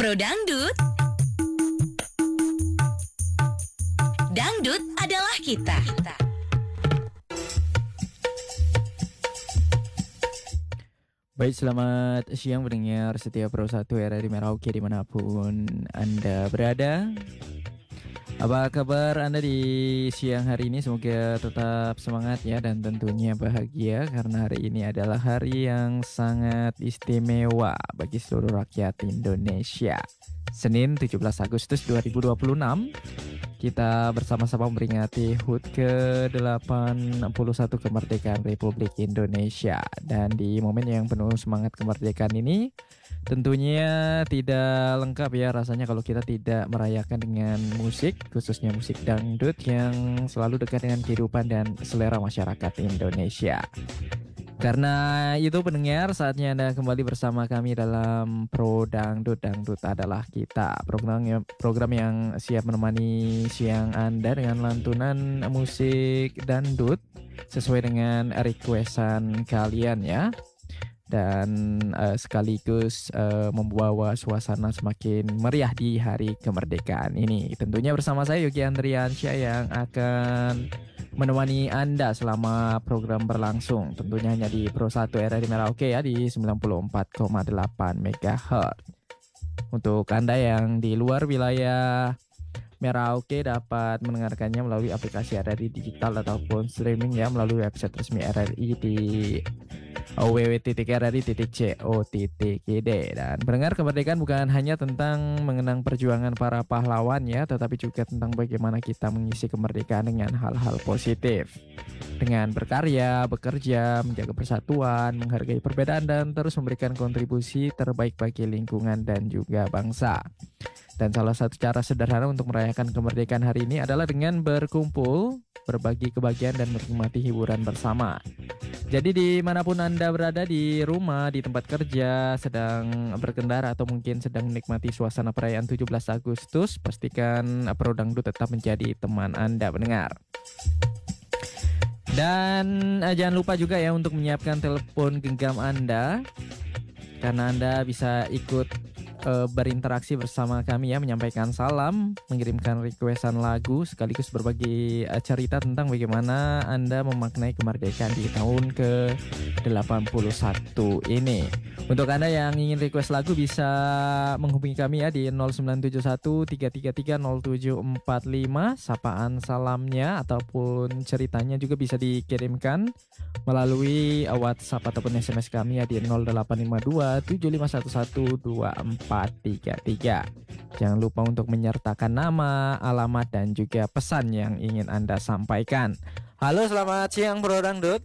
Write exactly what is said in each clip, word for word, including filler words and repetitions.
Pro Dangdut. Dangdut adalah kita. Baik, selamat siang pendengar setia Pro satu R R I Merauke dimanapun Anda berada. Apa kabar Anda di siang hari ini? Semoga tetap semangat ya, dan tentunya bahagia karena hari ini adalah hari yang sangat istimewa bagi seluruh rakyat Indonesia. Senin tujuh belas Agustus dua ribu dua puluh enam, kita bersama-sama memperingati H U T ke delapan puluh satu kemerdekaan Republik Indonesia. Dan di momen yang penuh semangat kemerdekaan ini, tentunya tidak lengkap ya rasanya kalau kita tidak merayakan dengan musik, khususnya musik dangdut yang selalu dekat dengan kehidupan dan selera masyarakat Indonesia. Karena itu pendengar, saatnya Anda kembali bersama kami dalam Pro Dangdut. Dangdut adalah kita, program yang, program yang siap menemani siang Anda dengan lantunan musik dangdut sesuai dengan requestan kalian ya. Dan uh, sekaligus uh, membawa suasana semakin meriah di hari kemerdekaan ini. Tentunya bersama saya Yogi Andriansyah yang akan menemani Anda selama program berlangsung. Tentunya hanya di Pro satu R R I Merauke ya, di sembilan puluh empat koma delapan megahertz. Untuk Anda yang di luar wilayah Merauke dapat mendengarkannya melalui aplikasi R R I digital ataupun streaming ya melalui website resmi R R I di w w w titik r r i titik co titik i d. Dan pendengar, kemerdekaan bukan hanya tentang mengenang perjuangan para pahlawan ya, tetapi juga tentang bagaimana kita mengisi kemerdekaan dengan hal-hal positif, dengan berkarya, bekerja, menjaga persatuan, menghargai perbedaan, dan terus memberikan kontribusi terbaik bagi lingkungan dan juga bangsa. Dan salah satu cara sederhana untuk merayakan kemerdekaan hari ini adalah dengan berkumpul, berbagi kebahagiaan, dan menikmati hiburan bersama. Jadi dimanapun Anda berada, di rumah, di tempat kerja, sedang berkendara, atau mungkin sedang menikmati suasana perayaan tujuh belas Agustus, pastikan Pro Dangdut tetap menjadi teman Anda pendengar. Dan eh, jangan lupa juga ya untuk menyiapkan telepon genggam Anda, karena Anda bisa ikut uh, berinteraksi bersama kami ya, menyampaikan salam, mengirimkan requestan lagu, sekaligus berbagi uh, cerita tentang bagaimana Anda memaknai kemerdekaan di tahun ke delapan puluh satu ini. Untuk Anda yang ingin request lagu bisa menghubungi kami ya di nol sembilan tujuh satu tiga tiga tiga nol tujuh empat lima. Sapaan salamnya ataupun ceritanya juga bisa dikirimkan melalui WhatsApp ataupun S M S kami ya di nol delapan lima dua tujuh lima satu satu dua empat tiga tiga. Jangan lupa untuk menyertakan nama, alamat, dan juga pesan yang ingin Anda sampaikan. Halo, selamat siang Bro Dangdut.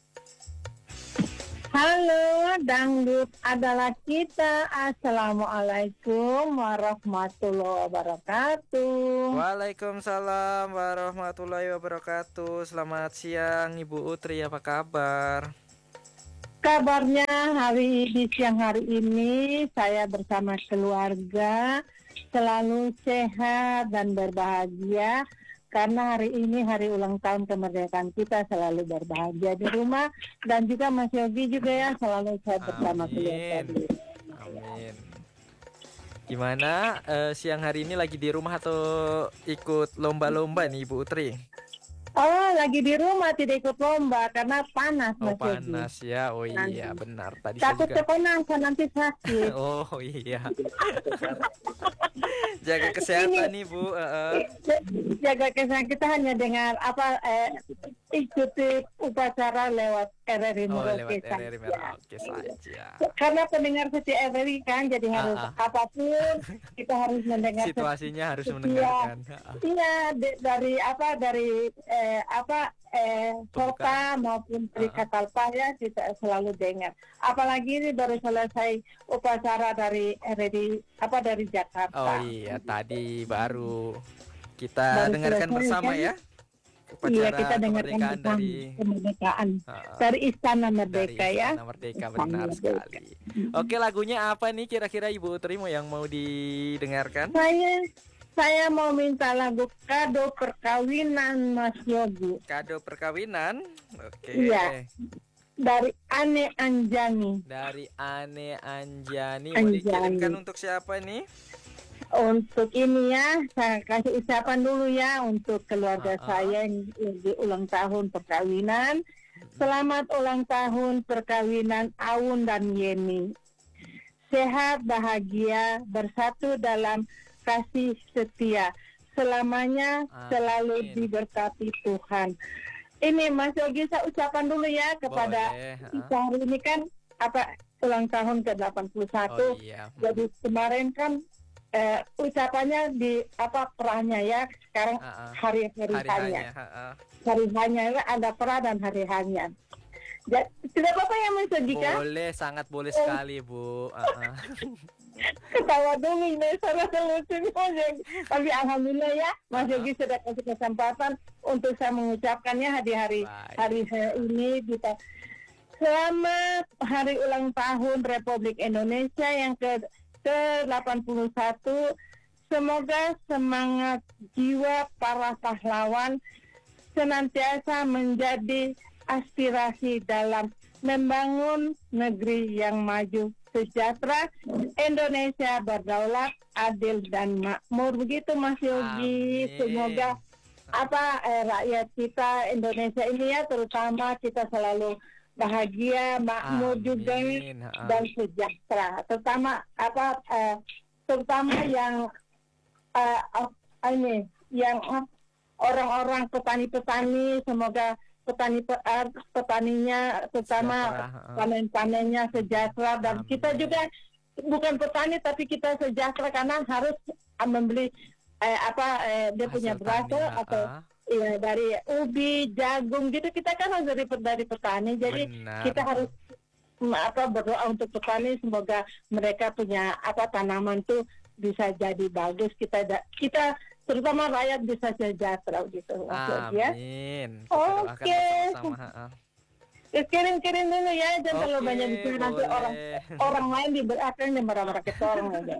Halo, dangdut adalah kita. Assalamualaikum warahmatullahi wabarakatuh. Waalaikumsalam warahmatullahi wabarakatuh. Selamat siang Ibu Utri, apa kabar? Kabarnya hari di siang hari ini saya bersama keluarga selalu sehat dan berbahagia. Karena hari ini hari ulang tahun kemerdekaan kita, selalu berbahagia di rumah. Dan juga Mas Yogi juga ya, selalu sehat bersama keluarga. Amin. Gimana uh, siang hari ini, lagi di rumah atau ikut lomba-lomba nih Ibu Utri? Oh, lagi di rumah, tidak ikut lomba karena panas. Oh, Mas panas Yogi. ya. Oh iya, Nanti. benar. Tadi Takut saya juga keponakan nanti sakit. Oh iya. Jaga kesehatan nih Bu. Uh-uh. Jaga kesehatan kita hanya dengan apa eh, ikuti upacara lewat R R I Oh, Merauke lewat R R I Merauke saja. Karena pendengar setia R R I kan, jadi harus Ah, ah. apapun kita harus mendengar Situasinya harus setia. mendengarkan. Iya, de- dari apa dari eh, apa eh, kota maupun dari Ah, ah. Catalpa ya, kita selalu dengar. Apalagi ini baru selesai upacara dari R R I apa dari Jakarta. Oh iya, tadi baru kita Baru dengarkan selesai, bersama kan? ya. Upacara Iya, kita dengarkan kemerdekaan tentang dari kemerdekaan uh, dari Istana dari Merdeka ya. Istana Merdeka, Istana benar Merdeka. sekali. Oke, lagunya apa nih kira-kira Ibu Utri mau yang mau didengarkan? Saya saya mau minta lagu Kado Perkawinan Mas Yogi. Kado perkawinan. Oke. Iya. dari Ane Anjani. Dari Ane Anjani. Mau Anjani. dikirimkan untuk siapa nih? Untuk ini ya, saya kasih ucapan dulu ya untuk keluarga Uh-uh. saya yang lagi ulang tahun perkawinan. Selamat ulang tahun perkawinan Aun dan Yeni. Sehat, bahagia, bersatu dalam kasih setia. Selamanya Amin. selalu diberkati Tuhan. Ini Mas Yogi, saya ucapan dulu ya kepada Boleh, uh. kita hari ini kan apa ulang tahun ke delapan puluh satu. Oh iya. Jadi kemarin kan eh, ucapannya di apa perahnya ya. Sekarang Uh-uh. hari-hari Hari hanya. hanya. Uh-uh. Hari hanya ada perah dan hari hanya. Ja- tidak apa-apa ya Mas Yogi kan? Boleh, sangat boleh sekali Bu. Uh-uh. Ketawa dulu ini salah lucunya Mas Yogi. Tapi alhamdulillah ya Mas Yogi sudah kasih kesempatan untuk saya mengucapkannya hari-hari Baik. hari saya ini kita selamat hari ulang tahun Republik Indonesia yang ke ke delapan puluh satu. Semoga semangat jiwa para pahlawan senantiasa menjadi aspirasi dalam membangun negeri yang maju, sejahtera, Indonesia berdaulat, adil dan makmur. Begitu Mas Yogi. Amin. Semoga apa eh, rakyat kita Indonesia ini ya terutama kita selalu bahagia, makmur Amin. juga Uh-uh. dan sejahtera. Terutama apa eh, terutama yang eh, uh, ini yang uh, orang-orang petani-petani, semoga petani uh, petaninya terutama Sejahtera, uh. panen-panennya sejahtera dan Amin. kita juga bukan petani tapi kita sejahtera karena harus uh, membeli eh, apa eh, dia Hasil punya beras tani, atau uh-uh. ya dari ubi, jagung gitu kita kan harus dari dari petani. Jadi Benar. kita harus mm, apa berdoa untuk petani semoga mereka punya apa tanaman tuh bisa jadi bagus, kita da- kita terutama rakyat bisa sejahtera gitu ya. Amin. Oke. Sama-sama. Kirim-kirim dulu ya, jangan terlalu Oke, banyak bicara nanti boleh. orang orang lain diberakan dan marah-marah ke orang aja.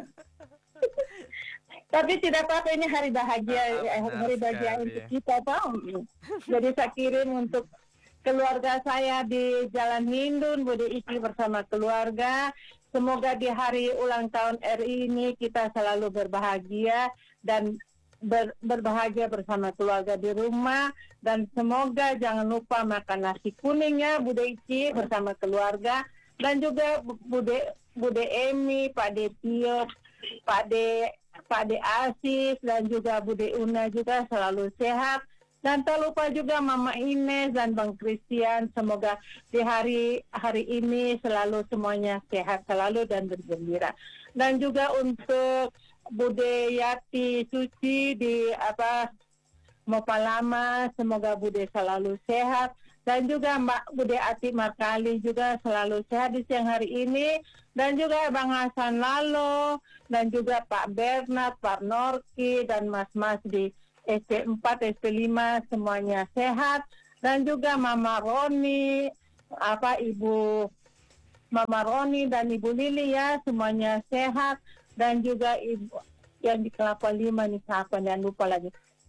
Tapi tidak apa-apa, ini hari bahagia, Ah, eh, benar hari bahagia sekali. untuk kita, tahu. Jadi saya kirim untuk keluarga saya di Jalan Hindun, Bude Iki bersama keluarga. Semoga di hari ulang tahun R I ini kita selalu berbahagia dan ber, berbahagia bersama keluarga di rumah. Dan semoga jangan lupa makan nasi kuningnya Bude Iki bersama keluarga. Dan juga Bude Bude Emi, Pak De Tio, Pak De Pak De Asis dan juga Bude Una juga selalu sehat. Dan tak lupa juga Mama Ines dan Bang Christian, semoga di hari hari ini selalu semuanya sehat selalu dan bergembira. Dan juga untuk Bude Yati Suci di apa Mopalama, semoga Bude selalu sehat. Dan juga Mbak Bude Ati Markali juga selalu sehat di siang hari ini. Dan juga Bang Hasan Lalo, dan juga Pak Bernard, Pak Norki, dan Mas-Mas di S P empat, S P lima semuanya sehat. Dan juga Mama Roni, apa Ibu Mama Roni dan Ibu Lili ya, semuanya sehat. Dan juga Ibu yang di Kelapa Lima nih, siapa, jangan lupa lagi.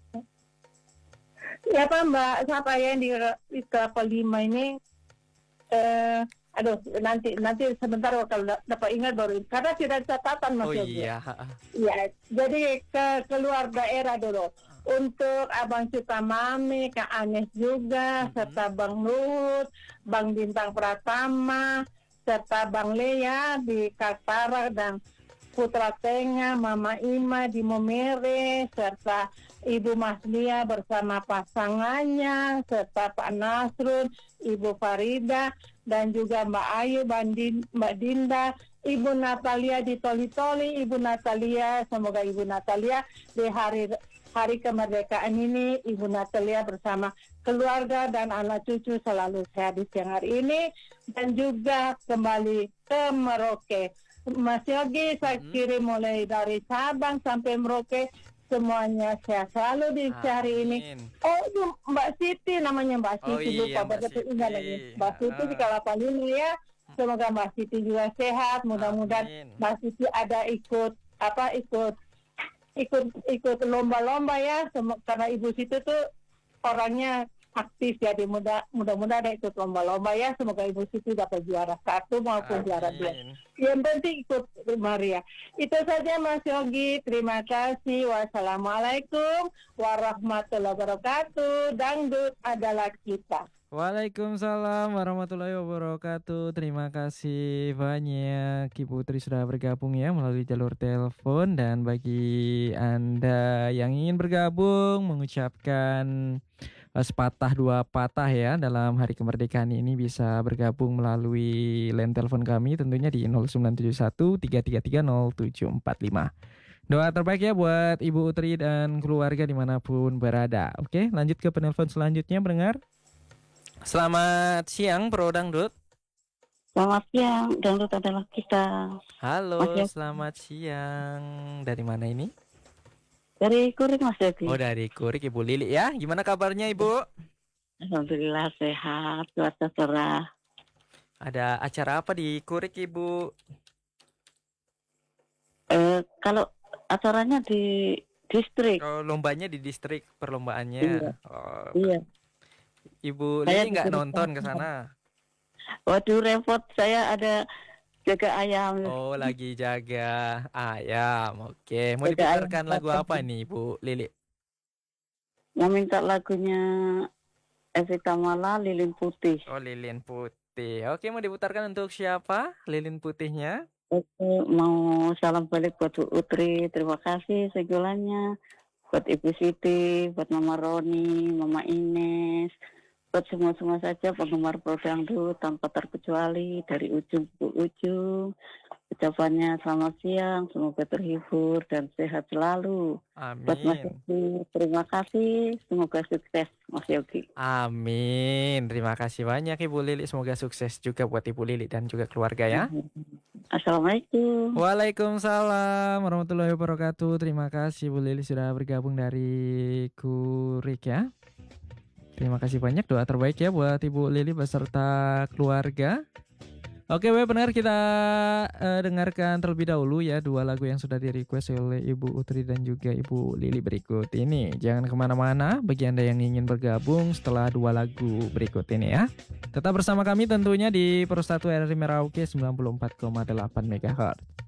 Siapa Mbak, siapa ya yang di, di Kelapa Lima ini? Eh, aduh, nanti nanti sebentar kalau dapat ingat baru, karena tidak catatan Mas Oh Yogi. iya. Ya, jadi ke keluar daerah dulu. Untuk Abang Cita Mami, Kak Anes juga, Mm-hmm. serta Bang Luhut, Bang Bintang Pratama, serta Bang Lea di Kaltara dan Putra Tengah, Mama Ima di Momere, serta Ibu Maslia bersama pasangannya, serta Pak Nasrun, Ibu Farida, dan juga Mbak Ayu, Bandin, Mbak Dinda, Ibu Natalia di Toli-Toli, Ibu Natalia, semoga Ibu Natalia di hari hari kemerdekaan ini, Ibu Natalia bersama keluarga dan anak cucu selalu sehat di siang hari ini. Dan juga kembali ke Merauke. Mas Yogi, saya Hmm. kirim mulai dari Sabang sampai Merauke, semuanya sehat selalu di hari ini. Amin. Oh, itu Mbak Siti, namanya Mbak Oh Siti, iya, lupa Mbak betul Siti. ingat lagi. Mbak Siti di Ah. Kalapalini ya. Semoga Mbak Siti juga sehat. Mudah-mudahan Amin. Mbak Siti ada ikut apa ikut ikut ikut lomba-lomba ya. Sem- karena Ibu Siti tuh orangnya aktif, jadi mudah mudah-mudahan ikut lomba-lomba ya. Semoga Ibu Siti dapat juara satu maupun juara dua. Amin. Yang penting ikut Maria. Itu saja Mas Yogi. Terima kasih. Wassalamualaikum warahmatullahi wabarakatuh. Dangdut adalah kita. Waalaikumsalam warahmatullahi wabarakatuh. Terima kasih banyak Ibu Tri sudah bergabung ya melalui jalur telepon. Dan bagi Anda yang ingin bergabung mengucapkan uh, sepatah dua patah ya dalam hari kemerdekaan ini, bisa bergabung melalui line telepon kami tentunya di nol sembilan tujuh satu tiga tiga tiga nol tujuh empat lima. Doa terbaik ya buat Ibu Tri dan keluarga dimanapun berada. Oke, lanjut ke penelpon selanjutnya pendengar. Selamat siang Pro Dangdut. Selamat siang, Dangdut adalah kita. Halo, Mas Yogi. selamat siang. Dari mana ini? Dari Kurik Mas Yogi. Oh, dari Kurik Ibu Lili ya. Gimana kabarnya Ibu? Alhamdulillah sehat, cuaca cerah. Ada acara apa di Kurik Ibu? Eh, kalau acaranya di distrik. Oh, lombanya di distrik perlombaannya. Iya. Oh, Iya. Ibu Saya Lili nggak disuruh nonton ke nonton. sana? Waduh repot, saya ada jaga ayam. Oh, lagi jaga ayam. Oke, mau Jaga ayam diputarkan lagu bakar. apa nih Ibu Lili? Yang minta lagunya Evita Mala, Lilin Putih. Oh, Lilin Putih. Oke, mau diputarkan untuk siapa? Lilin Putihnya? Oke, mau salam balik buat Bu Utri, terima kasih segalanya. Buat Ibu Siti, buat Mama Roni, Mama Ines, buat semua-semua saja penggemar Pro Dangdut tanpa terkecuali dari ujung ke ujung. Ucapannya selamat siang, semoga terhibur dan sehat selalu. Buat Mas Amin. Yogi, terima kasih, semoga sukses Mas Yogi. Amin. Terima kasih banyak Ibu Lili. Semoga sukses juga buat Ibu Lili dan juga keluarga ya. Assalamualaikum. Waalaikumsalam warahmatullahi wabarakatuh. Terima kasih Bu Lili sudah bergabung dari Kurik ya. Terima kasih banyak, doa terbaik ya buat Ibu Lili beserta keluarga. Oke, weh, benar kita uh, dengarkan terlebih dahulu ya dua lagu yang sudah di-request oleh Ibu Utri dan juga Ibu Lili berikut ini. Jangan kemana-mana bagi Anda yang ingin bergabung setelah dua lagu berikut ini ya. Tetap bersama kami tentunya di Pro satu R R I Merauke sembilan puluh empat koma delapan megahertz.